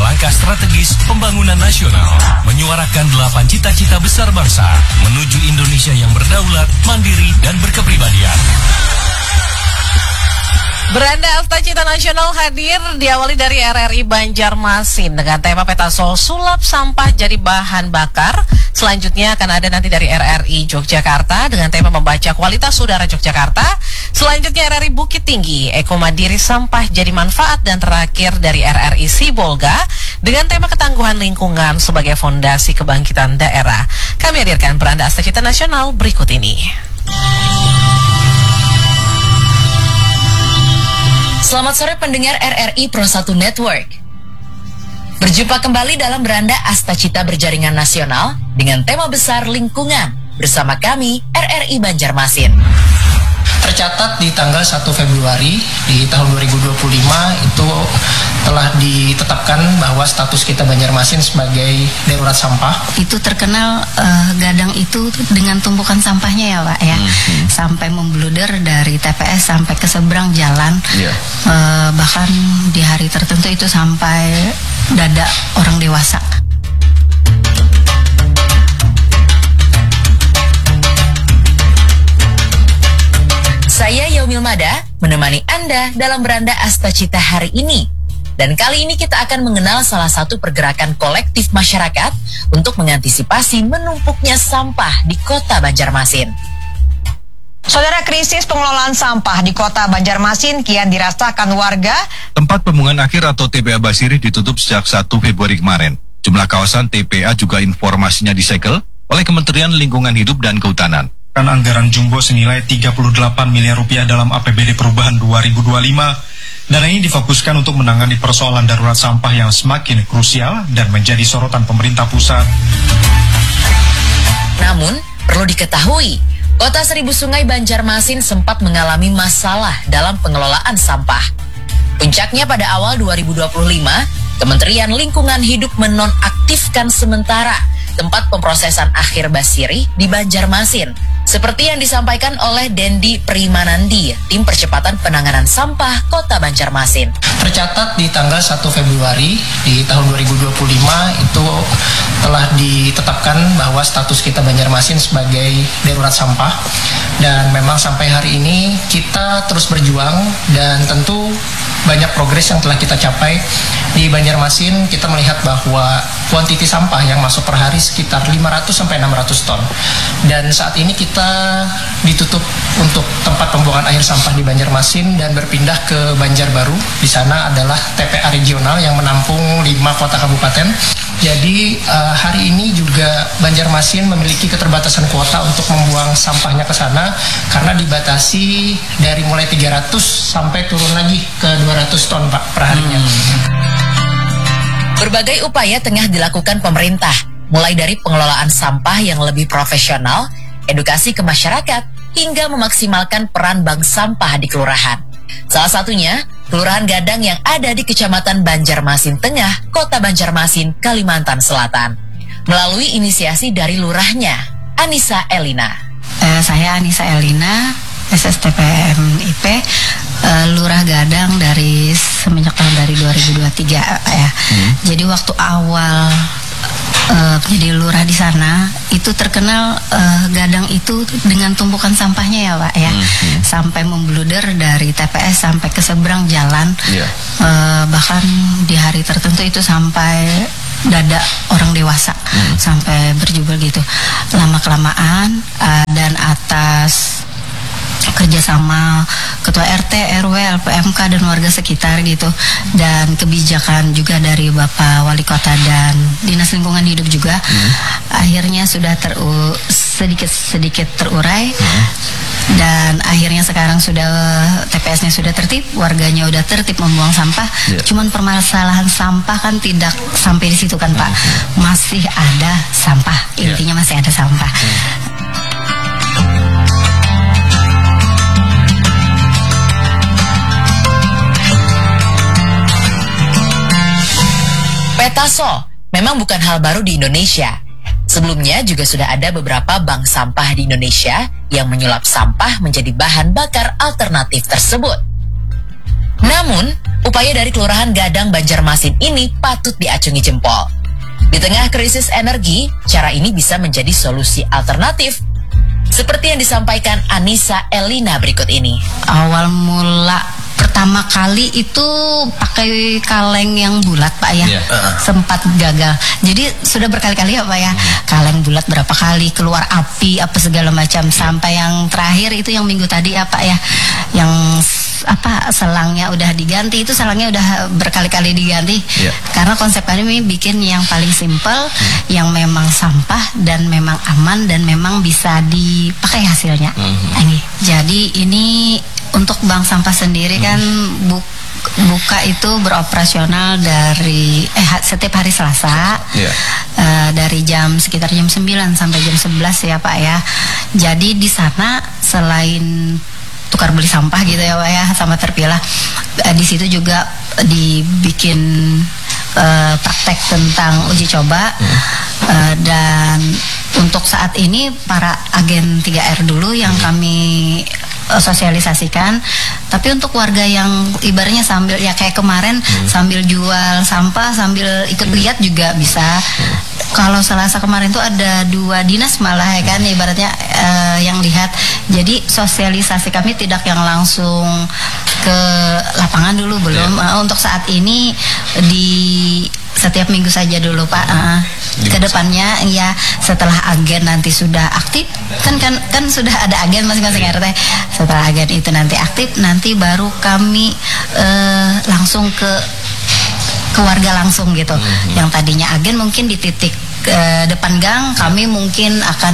langkah strategis pembangunan nasional, menyuarakan 8 cita-cita besar bangsa menuju Indonesia yang berdaulat, mandiri, dan berkepribadian. Beranda Asta Cita Nasional hadir diawali dari RRI Banjarmasin dengan tema Petaso Sulap Sampah Jadi Bahan Bakar. Selanjutnya akan ada nanti dari RRI Yogyakarta dengan tema Membaca Kualitas Udara Yogyakarta. Selanjutnya RRI Bukit Tinggi, Eko Mandiri Sampah Jadi Manfaat. Dan terakhir dari RRI Sibolga dengan tema Ketangguhan Lingkungan sebagai Fondasi Kebangkitan Daerah. Kami hadirkan Beranda Asta Cita Nasional berikut ini. Selamat sore pendengar RRI Pro 1 Network. Berjumpa kembali dalam Beranda Asta Cita Berjaringan Nasional dengan tema besar lingkungan bersama kami RRI Banjarmasin. Tercatat di tanggal 1 Februari di tahun 2025 itu telah ditetapkan bahwa status kita Banjarmasin sebagai darurat sampah. Itu terkenal Gadang itu dengan tumpukan sampahnya ya Pak ya, sampai membluder dari TPS sampai ke seberang jalan, bahkan di hari tertentu itu sampai dada orang dewasa. Saya Yaumil Mada menemani Anda dalam Beranda Asta Cita hari ini. Dan kali ini kita akan mengenal salah satu pergerakan kolektif masyarakat untuk mengantisipasi menumpuknya sampah di kota Banjarmasin. Saudara, krisis pengelolaan sampah di kota Banjarmasin kian dirasakan warga. Tempat pembuangan akhir atau TPA Basirih ditutup sejak 1 Februari kemarin. Jumlah kawasan TPA juga informasinya disegel oleh Kementerian Lingkungan Hidup dan Kehutanan. Anggaran jumbo senilai 38 miliar rupiah dalam APBD perubahan 2025. Dana ini difokuskan untuk menangani persoalan darurat sampah yang semakin krusial dan menjadi sorotan pemerintah pusat. Namun, perlu diketahui, Kota Seribu Sungai Banjarmasin sempat mengalami masalah dalam pengelolaan sampah. Puncaknya pada awal 2025, Kementerian Lingkungan Hidup menonaktifkan sementara tempat pemrosesan akhir Basirih di Banjarmasin. Seperti yang disampaikan oleh Dendi Primanandi, Tim Percepatan Penanganan Sampah Kota Banjarmasin. Tercatat di tanggal 1 Februari di tahun 2025 itu telah ditetapkan bahwa status kita Banjarmasin sebagai darurat sampah. Dan memang sampai hari ini kita terus berjuang dan tentu banyak progres yang telah kita capai. Di Banjarmasin kita melihat bahwa kuantiti sampah yang masuk per hari sekitar 500-600 ton. Dan saat ini kita ditutup untuk tempat pembuangan akhir sampah di Banjarmasin dan berpindah ke Banjarbaru. Di sana adalah TPA regional yang menampung 5 kota kabupaten. Jadi hari ini juga Banjarmasin memiliki keterbatasan kuota untuk membuang sampahnya ke sana karena dibatasi dari mulai 300 sampai turun lagi ke 200 ton Pak per harinya. Berbagai upaya tengah dilakukan pemerintah, mulai dari pengelolaan sampah yang lebih profesional, edukasi ke masyarakat, hingga memaksimalkan peran bank sampah di kelurahan. Salah satunya, Kelurahan Gadang yang ada di Kecamatan Banjarmasin Tengah, Kota Banjarmasin, Kalimantan Selatan. Melalui inisiasi dari lurahnya, Anissa Elina. Saya Anissa Elina, SSTPM IP, Lurah Gadang dari semenjak tahun dari 2023 ya. Jadi waktu awal jadi lurah di sana itu terkenal Gadang itu dengan tumpukan sampahnya ya Pak ya, sampai membluder dari TPS sampai ke seberang jalan, bahkan di hari tertentu itu sampai dada orang dewasa, sampai berjubel gitu. Lama-kelamaan dan atas kerjasama Ketua RT, RW, LPMK dan warga sekitar gitu, dan kebijakan juga dari Bapak Wali Kota dan Dinas Lingkungan Hidup juga, akhirnya sudah sedikit terurai, dan akhirnya sekarang sudah TPS-nya sudah tertib, warganya udah tertib membuang sampah. Cuman permasalahan sampah kan tidak sampai di situ kan Pak, masih ada sampah, intinya masih ada sampah. Petaso memang bukan hal baru di Indonesia. Sebelumnya juga sudah ada beberapa bank sampah di Indonesia yang menyulap sampah menjadi bahan bakar alternatif tersebut. Namun, Upaya dari Kelurahan Gadang Banjarmasin ini patut diacungi jempol. Di tengah krisis energi, cara ini bisa menjadi solusi alternatif. Seperti yang disampaikan Anissa Elina berikut ini. Awal mula pertama kali itu pakai kaleng yang bulat Pak ya, sempat gagal. Jadi sudah berkali-kali ya Pak ya, kaleng bulat berapa kali, keluar api apa segala macam, sampai yang terakhir itu yang minggu tadi ya Pak ya, yang selangnya udah diganti, itu selangnya udah berkali-kali diganti. Karena konsep kami bikin yang paling simple, yang memang sampah dan memang aman dan memang bisa dipakai hasilnya. Jadi ini untuk bank sampah sendiri kan buka itu beroperasional dari setiap hari Selasa dari sekitar jam 9 sampai jam 11 ya Pak ya. Jadi di sana selain tukar beli sampah gitu ya Pak ya, sama terpilah, di situ juga dibikin praktek tentang uji coba. Dan untuk saat ini para agen 3R dulu yang kami sosialisasikan. Tapi untuk warga yang ibaratnya sambil ya kayak kemarin sambil jual sampah sambil ikut lihat juga bisa. Kalau Selasa kemarin tuh ada 2 dinas malah ya kan, ibaratnya yang lihat. Jadi sosialisasi kami tidak yang langsung ke lapangan dulu, belum. Untuk saat ini di setiap minggu saja dulu Pak. Kedepannya ya setelah agen nanti sudah aktif, kan sudah ada agen masing-masing RT. Setelah agen itu nanti aktif, nanti baru kami langsung ke warga langsung gitu. Yang tadinya agen mungkin di titik depan gang, kami mungkin akan